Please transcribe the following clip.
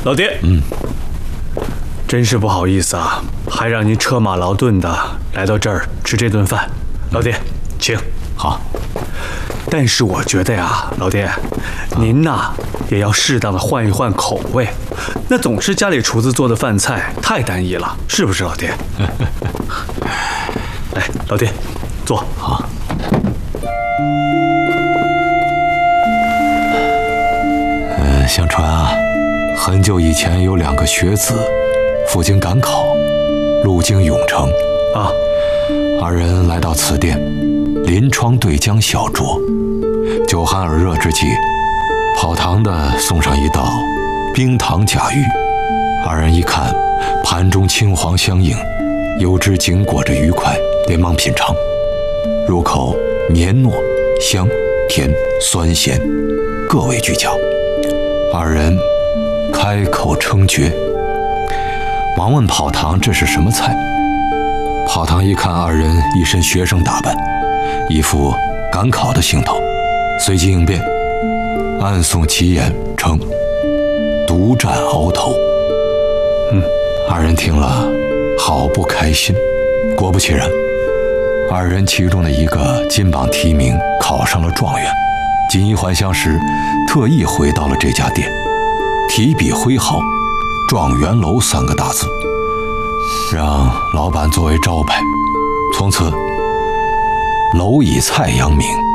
老爹，真是不好意思啊，还让您车马劳顿的来到这儿吃这顿饭。老爹，请。 好。 但是我觉得呀，老爹，您呐也要适当的换一换口味，那总是家里厨子做的饭菜太单一了，是不是老爹？来，老爹，坐。 好。相传啊，很久以前有2个学子赴京赶考，路经永城啊 ，2人来到此店，临窗对浆小酌，酒酣耳热之际，跑堂的送上一道冰糖甲芋。2人一看，盘中青黄相映，油脂紧裹着愉快，连忙品尝。入口绵糯、香、甜、酸、咸，各为俱佳。2人开口称绝，忙问跑堂这是什么菜。跑堂一看2人一身学生打扮，一副赶考的行头，随即应变，暗送其言称独占鳌头。2人听了好不开心。果不其然，2人其中的一个金榜题名，考上了状元。锦衣还乡时，特意回到了这家店，提笔挥毫“状元楼”3个大字，让老板作为招牌。从此，楼以菜扬名。